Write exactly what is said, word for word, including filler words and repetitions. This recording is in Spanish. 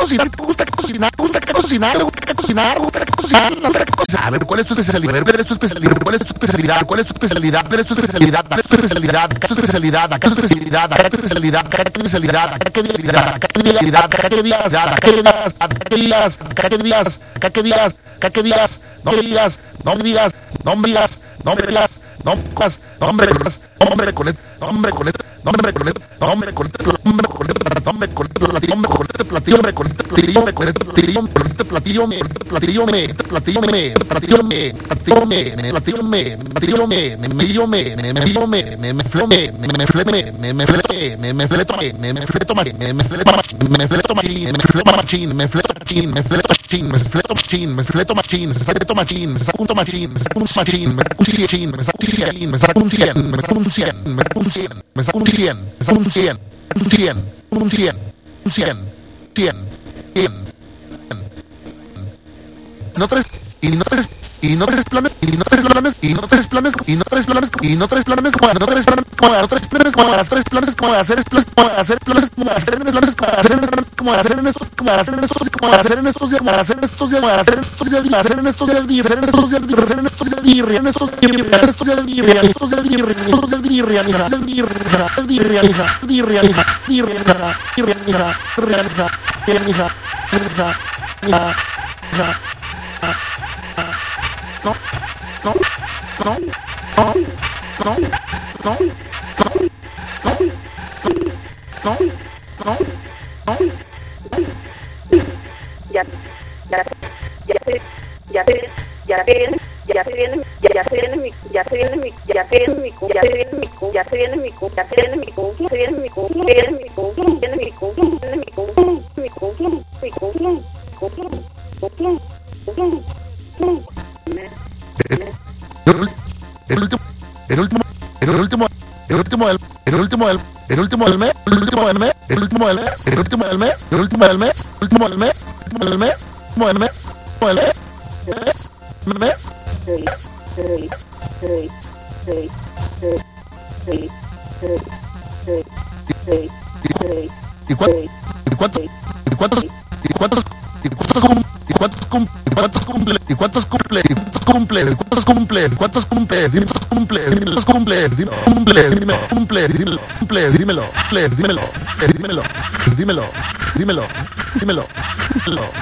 cocinar, te gusta cocinar, te gusta cocinar, te gusta cocinar, te gusta cocinar, te gusta cocinar. A ver, ¿cuál es tu especialidad? ¿Cuál es tu especialidad? ¿Cuál es tu especialidad? ¿Cuál es tu especialidad? ¿Cuál es tu especialidad? ¿Cuál es tu especialidad? ¿Qué es tu especialidad? ¿Qué es tu especialidad? ¿Qué es tu especialidad? ¿Qué es tu especialidad? ¿Qué habilidad? ¿Qué habilidad? ¿Qué habilidad? ¿Qué habilidad? ¿Qué habilidad? ¿Qué habilidad? ¿Qué habilidad? ¿Qué habilidad? No me digas, no me digas, no me digas, no me digas, no me digas, nombre con esto, nombre con esto, nombre con esto, nombre con esto, nombre con esto, nombre con esto, nombre con esto, platillo, hombre con este platillo, hombre con este platillo, hombre con este platillo, con este platillo, me, este platillo, me, este platillo, me, platillo, me, platillo, me, me, platillo, me, platillo, me, me, me, yo, me, me, me, yo, me, me, me, fle, me, me, me, fle, me, me, me, fle, me, me, fle, tome, me, me, fle, tome, me, me, fle, tome, me, fle, tome, me, fle, machín, me, fle, machín, me, fle, machín, me, fle, machín, me, fle, machín, me, saca machín, me, saca un machín, me, saca un machín, me, saca un cien, me, saca un cien, me, saca un cien, me, saca un cien, me, saca un cien, me, saca un cien, me, saca un cien, un cien, un cien, un cien, cien, cien, no tres, y no tres, y no tres planes, y no tres planes, y no tres planes, y no tres planes, y no tres planes, como no tres planes, como no tres planes, como hacer tres planes, como hacer planes, como hacer planes, como hacer en planes, como hacer en como hacer en estos, como hacer en estos, como hacer en estos días, como hacer en estos días, como hacer en estos días, hacer en estos días, hacer en estos días, hacer en estos días, en estos días, en estos días, en estos días, en estos días, en estos días, birria, mija, es birria, es birria, mija, es birria, mija, birria, mija, birria, mija, birria, mija, birria, mija, mija, mija, mija. No, no, no, no, no, no, no, no, no, no, ya, ya, ya se, ya se, ya se viene, ya se viene, ya se viene mi, ya se viene mi, ya se viene mi, ya se viene mi, ya se viene mi, ya se viene mi, ya se viene mi, viene mi, viene mi, viene mi, mi, mi, mi, El último, el último, el último, el último del, el último del, el último del mes, el último del mes, el último del mes, el último del mes, el último del mes, el último del mes, el último del mes, el último del mes, el último del mes, mes, mes, y cuántos, y cuántos, y cuántos, y cuántos, y cuántos ¿Y cuántos cumple? ¿Y cuántos cumple? ¿Y cuántos cumple? ¿Y cuántos cumple? ¿Y cuántos cumples? ¿Cuántos cumples? Dime cuántos cumples. Dime cuántos cumples. Dime cumples. Dime cumples. Dímelo. Cumples. Dímelo. Cumples. Dímelo. Dímelo. Dímelo. Dímelo. Dímelo. Dímelo.